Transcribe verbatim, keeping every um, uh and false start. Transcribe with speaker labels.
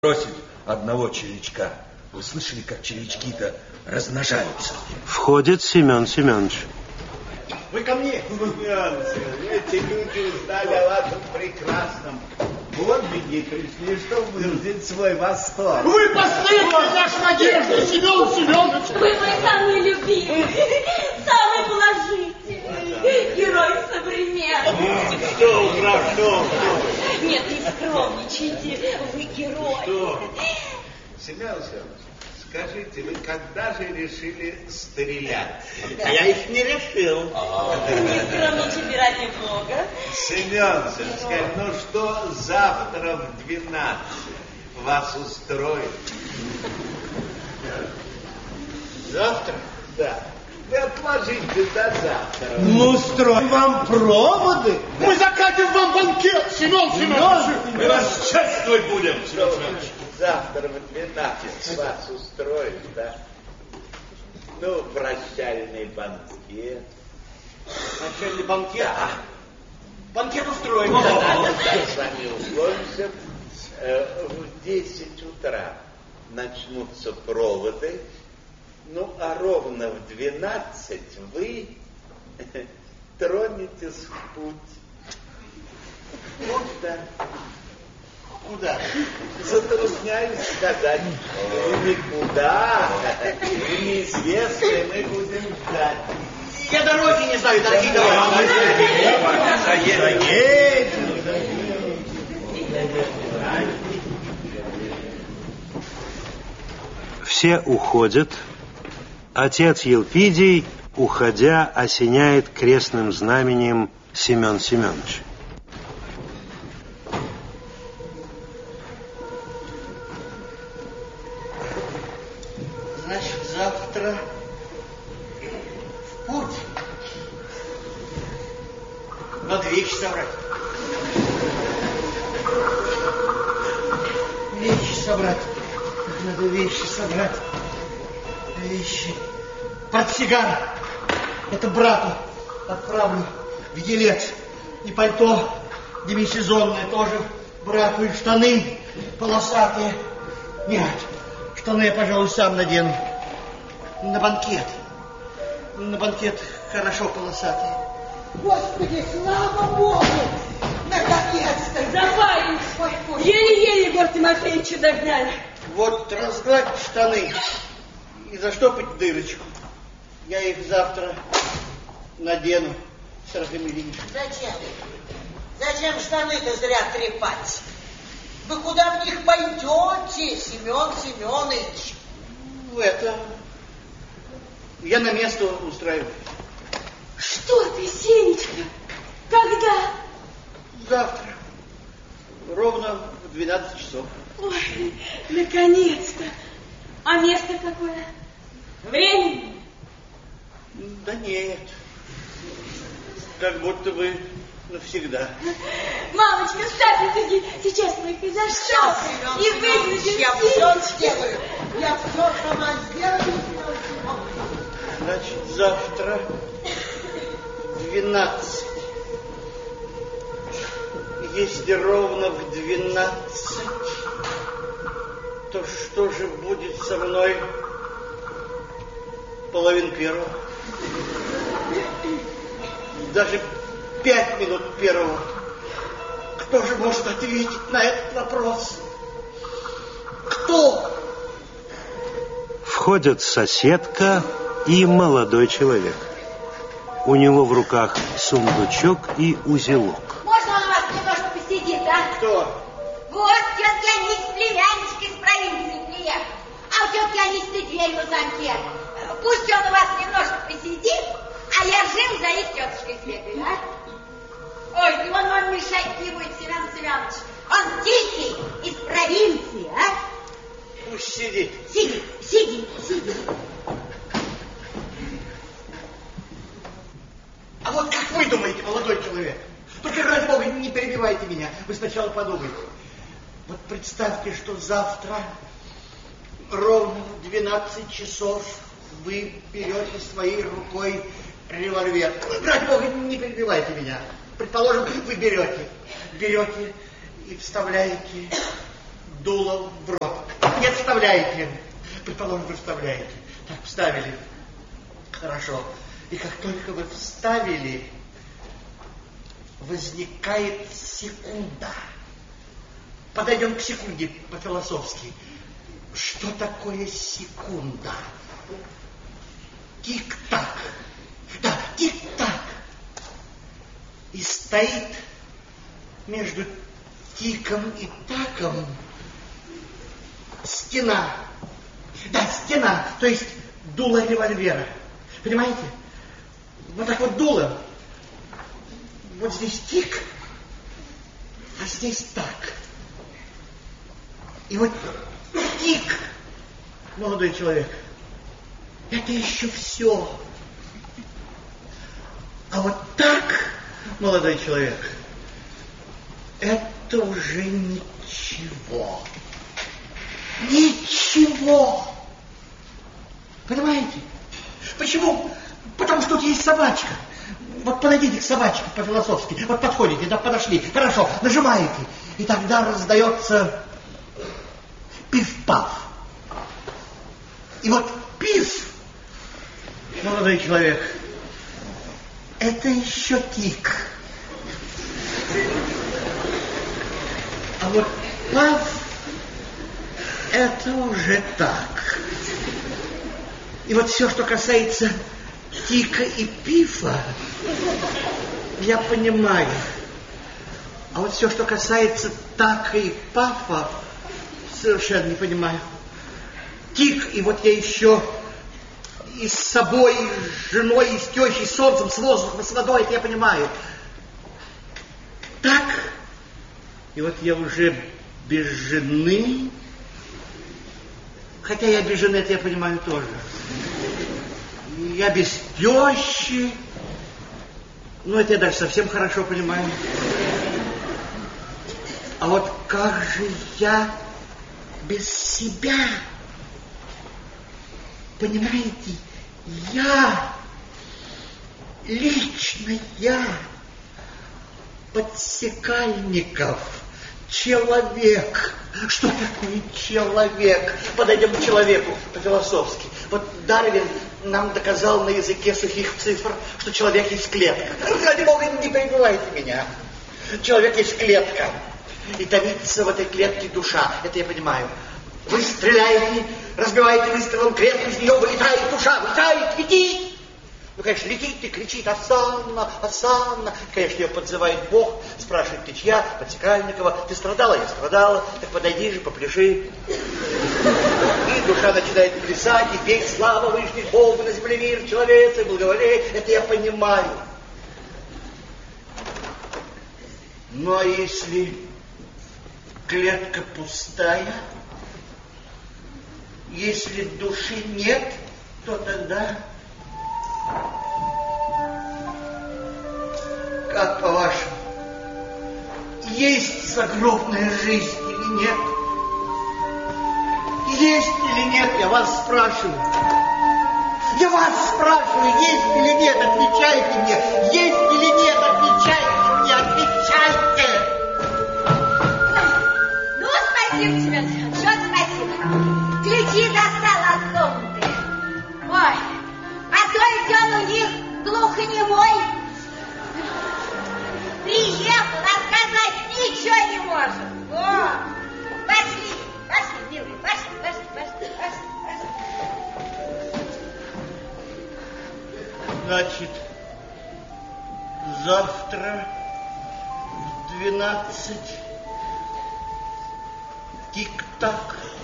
Speaker 1: бросить одного червячка. Вы слышали, как червячки-то размножаются?
Speaker 2: Входит Семен Семенович.
Speaker 3: Вы ко мне? Семен Семенович, эти люди узнали о вашем прекрасном подвиге, пришли, чтобы выразить свой восторг.
Speaker 4: Вы последняя наша надежда, Семен Семенович!
Speaker 5: Вы мой самый любимый, самый положительный герой современности.
Speaker 3: Что, ура, что?
Speaker 5: Нет, не скромничайте, вы герой.
Speaker 3: Что? Семен Семенович, скажите, вы когда же решили стрелять?
Speaker 4: А я их не решил.
Speaker 5: Не скромничайте ради Бога.
Speaker 3: Семен Семенович, скажите, ну что завтра в двенадцать вас устроит?
Speaker 4: Завтра?
Speaker 3: Да. Вы отложите до завтра.
Speaker 4: Ну, устроим вам проводы. Да. Мы закатим вам банкет, Семен Семенович.
Speaker 1: Мы вас чествовать будем, Семен Семенович.
Speaker 3: Завтра в двенадцать вас устроит, да? Ну, прощальный банкет.
Speaker 4: Прощальный банкет? Да. Банкет устроим.
Speaker 3: Да, да, мы с вами условимся. В десять утра начнутся проводы. Ну, а ровно в двенадцать вы тронетесь в путь. Вот, да.
Speaker 4: Куда?
Speaker 3: Затрудняюсь сказать. Никуда. В неизвестное мы будем ждать.
Speaker 4: Я дороги не знаю, дорогие дороги.
Speaker 2: Все уходят. Отец Елпидий, уходя, осеняет крестным знаменем Семен Семенович.
Speaker 4: Значит, завтра в путь. Надо вещи собрать. Вещи собрать. Надо вещи собрать. Вещи. Портсигар. Это брату отправлю в Елец. И пальто демисезонное тоже брату. И штаны полосатые. Нет, штаны я, пожалуй, сам надену. На банкет. На банкет хорошо полосатые.
Speaker 6: Господи, слава Богу! Наконец-то!
Speaker 5: Запарились. Еле-еле Егор Тимофеевича догнали.
Speaker 4: Вот разгладь штаны и заштопать дырочку. Я их завтра надену, Серафим Ильич.
Speaker 6: Зачем? Зачем штаны-то зря трепать? Вы куда в них пойдете, Семен Семенович?
Speaker 4: Это... Я на место устраиваю.
Speaker 5: Что ты, Сенечка? Когда?
Speaker 4: Завтра. Ровно в двенадцать часов.
Speaker 5: Ой, наконец-то. А место какое? Время?
Speaker 4: Да нет. Как будто бы навсегда.
Speaker 5: Мамочка, вставь ноги. Сейчас мы их и зашьем. И выглядим.
Speaker 6: Я все сделаю. Я все сама сделаю.
Speaker 4: Значит, завтра в двенадцать. Если ровно в двенадцать, то что же будет со мной половин первого? Даже пять минут первого. Кто же может ответить на этот вопрос? Кто?
Speaker 2: Входят соседка и молодой человек. У него в руках сундучок и узелок.
Speaker 5: Можно он у вас немножко посидит, а?
Speaker 4: Кто?
Speaker 5: Вот тетя Анись, племянничек из провинции приехал. А у тетки Анись дверь в замке. Пусть он у вас немножко посидит, а я жил за их тетушкой сбегаю, а? Ой, да он вам мешать не будет, Семен Семенович. Он тихий, из провинции, а?
Speaker 4: Пусть сидит.
Speaker 5: Сиди, сиди, сиди.
Speaker 4: А вот как вы думаете, молодой человек? Только, ради бога, не перебивайте меня. Вы сначала подумайте. Вот представьте, что завтра ровно в двенадцать часов вы берете своей рукой револьвер. Ради бога, не перебивайте меня. Предположим, вы берете, берете и вставляете дуло в рот. Нет, вставляете. Предположим, вы вставляете. Так, вставили. Хорошо. И как только вы вставили, возникает секунда. Подойдем к секунде по-философски. Что такое секунда? Тик-так. Да, тик-так. И стоит между тиком и таком стена. Да, стена, то есть дуло револьвера. Понимаете? Вот так вот дуло. Вот здесь тик, а здесь так. И вот тик, молодой человек, это еще все. А вот так, молодой человек, это уже ничего. Ничего. Понимаете? Почему? Потому что тут есть собачка. Вот подойдите к собачке по-философски. Вот подходите, да, подошли. Хорошо, нажимаете. И тогда раздается пиф-паф. И вот пиф, молодой человек, это еще тик. А вот паф, это уже так. И вот все, что касается тика и пифа, я понимаю. А вот все, что касается така и пафа, совершенно не понимаю. Тик, и вот я еще и с собой, и с женой, и с тещей, с солнцем, с воздухом, с водой, это я понимаю. Так, и вот я уже без жены, хотя я без жены, это я понимаю тоже. Я без тещи, ну это я даже совсем хорошо понимаю. А вот как же я без себя? Понимаете, я, лично я, Подсекальников, человек. Что такое человек? Подойдем к человеку по-философски. Вот Дарвин нам доказал на языке сухих цифр, что человек есть клетка. Ради бога, не перебивайте меня. Человек есть клетка. И томится в этой клетке душа. Это я понимаю. Вы стреляете, разбиваете выстрелом клетку, из нее вылетает душа, вылетает, летит. Ну, конечно, летит и кричит: «Осанна, Осанна!» Конечно, ее подзывает Бог, спрашивает: «Ты чья?» Подсекальникова. «Ты страдала?» «Я страдала». «Так подойди же, попляши». И душа начинает плясать и петь: «Слава Вышних Богу, на земле мир, человеца, благоволение». Это я понимаю. Ну, а если клетка пустая, если души нет, то тогда... Как по-вашему, есть загробная жизнь или нет? Есть или нет, я вас спрашиваю. Я вас спрашиваю, есть или нет, отвечайте мне. Есть или нет, отвечайте мне, отвечайте.
Speaker 5: Ну, спасибо, Семен Семенович, вот спасибо. Ключи достал от комнаты. Ой, а то ведь он у них глухонемой. Приехал, отказать ничего не может. О, пошли, пошли, милые, пошли, пошли, пошли, пошли, пошли.
Speaker 4: Значит, завтра в двенадцать тик-так.